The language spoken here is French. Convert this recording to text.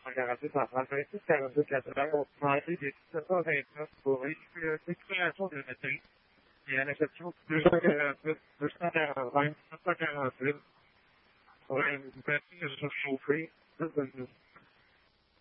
regarder ça prend 26-48 heures. On peut demander des 729 pour l'expiration de méthane. Et à l'exception de 248, 240, 748 pour une batterie surchauffée,